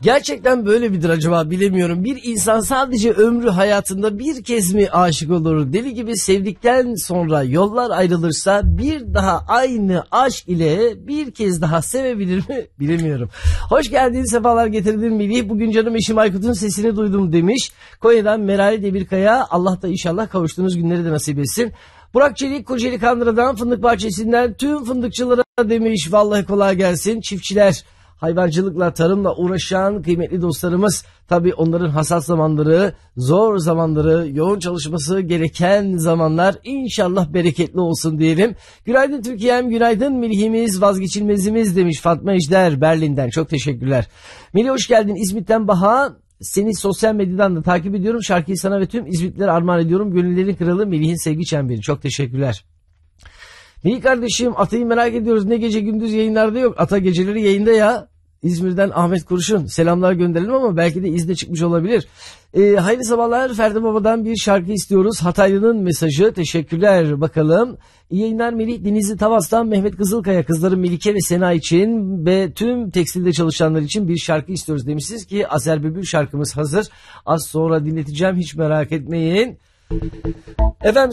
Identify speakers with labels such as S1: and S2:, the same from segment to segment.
S1: Gerçekten böyle midir acaba, bilemiyorum. Bir insan sadece ömrü hayatında bir kez mi aşık olur? Deli gibi sevdikten sonra yollar ayrılırsa bir daha aynı aşk ile bir kez daha sevebilir mi? Bilemiyorum. Hoş geldin, sefalar getirdin Melih. Bugün canım eşim Aykut'un sesini duydum demiş. Konya'dan Meral Demirkaya. Allah da inşallah kavuştuğunuz günleri de nasip etsin. Burak Çelik, Kocaeli Kandıra'dan, Fındık Bahçesi'nden tüm fındıkçılara demiş. Vallahi kolay gelsin. Çiftçiler, hayvancılıkla, tarımla uğraşan kıymetli dostlarımız, tabii onların hassas zamanları, zor zamanları, yoğun çalışması gereken zamanlar inşallah bereketli olsun diyelim. Günaydın Türkiye'm, günaydın Melih'imiz, vazgeçilmezimiz demiş Fatma Ejder Berlin'den. Çok teşekkürler. Melih hoş geldin. İzmit'ten Baha. Seni sosyal medyadan da takip ediyorum. Şarkıyı sana ve tüm İzmitlilere armağan ediyorum. Gönüllerin kralı Melih'in sevgi çemberi. Çok teşekkürler. Melih kardeşim, Ata'yı merak ediyoruz. Ne gece gündüz yayınlarda yok. Ata geceleri yayında ya. İzmir'den Ahmet Kurşun. Selamlar gönderelim ama belki de izne çıkmış olabilir. Hayırlı sabahlar. Ferdi Baba'dan bir şarkı istiyoruz. Hataylı'nın mesajı. Teşekkürler. Bakalım. İyi yayınlar Melih. Denizli Tavas'tan Mehmet Kızılkaya. Kızları Melike ve Sena için ve tüm tekstilde çalışanlar için bir şarkı istiyoruz demişsiniz ki Azer Bülbül şarkımız hazır. Az sonra dinleteceğim. Hiç merak etmeyin. Efendim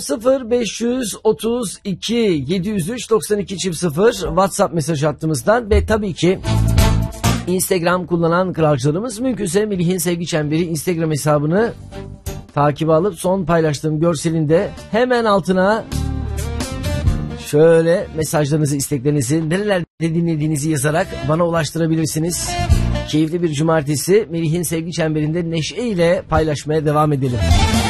S1: 0532 703 92 0 WhatsApp mesaj hattımızdan ve tabii ki Instagram kullanan kralcılarımız mümkünse Melih'in sevgi çemberi Instagram hesabını takibe alıp son paylaştığım görselinde hemen altına şöyle mesajlarınızı, isteklerinizi, nerelerde dinlediğinizi yazarak bana ulaştırabilirsiniz. Keyifli bir cumartesi Melih'in sevgi çemberinde neşeyle paylaşmaya devam edelim.